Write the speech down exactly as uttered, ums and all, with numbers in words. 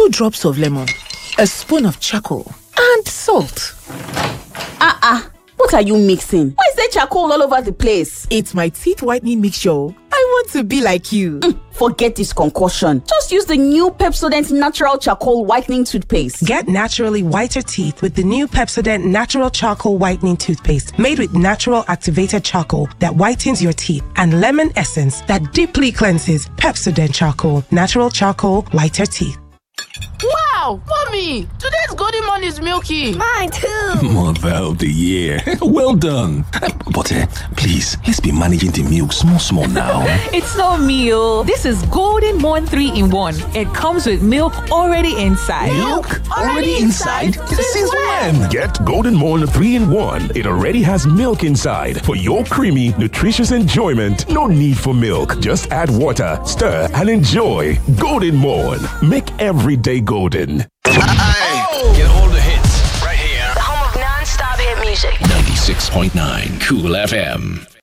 Two drops of lemon, a spoon of charcoal, and salt. Ah, ah. What are you mixing? Why is there charcoal all over the place? It's my teeth whitening mixture. I want to be like you. Mm, forget this concoction. Just use the new Pepsodent Natural Charcoal Whitening Toothpaste. Get naturally whiter teeth with the new Pepsodent Natural Charcoal Whitening Toothpaste, made with natural activated charcoal that whitens your teeth and lemon essence that deeply cleanses. Pepsodent Charcoal, natural charcoal, whiter teeth. Wow, mommy, today's golden morn is milky. Mine too. Mother of the year. Well done. But uh, please, let's be managing the milk small, small now. It's not meal. This is Golden Morn three in one. It comes with milk already inside. Milk already, already inside? inside? Since, Since when? when? Get Golden Morn three in one. It already has milk inside. For your creamy, nutritious enjoyment, no need for milk. Just add water, stir, and enjoy. Golden Morn. Make every day golden. Oh. Get all the hits right here. The home of non-stop hit music. ninety-six point nine Cool F M.